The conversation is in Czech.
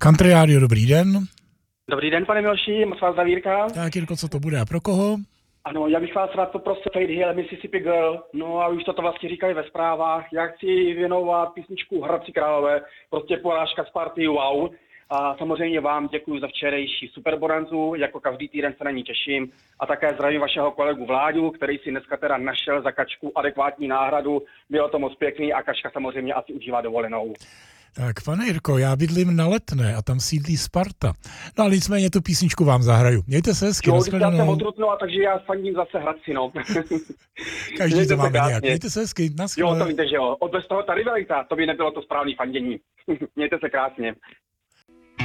Country Radio, dobrý den. Dobrý den, pane Miloši, moc vás zdraví Jirka. Tak, Jirko, co to bude a pro koho? Ano, já bych vás rád poprosil Fade Hill, Mississippi Girl, no a už to vlastně říkali ve zprávách, já chci věnovat písničku Hradci Králové, prostě porážka z party wow. A samozřejmě vám děkuji za včerejší Superbonanzu, jako každý týden se na ní těším. A také zdravím vašeho kolegu Vláďu, který si dneska teda našel za Kačku adekvátní náhradu. Bylo to moc pěkný a Kačka samozřejmě asi užívá dovolenou. Tak, pane Jirko, já bydlím na Letné a tam sídlí Sparta. No ale nicméně tu písničku vám zahraju. Mějte se hezky, nashledanou. Já jsem odrutnul, takže já fandím zase Hradci, no. Každý to máme nějak. Mějte se hezky, nashledanou. Jo, to víte, že jo. Od bez toho ta rivalita, to by nebylo to správný fandění. Mějte se krásně.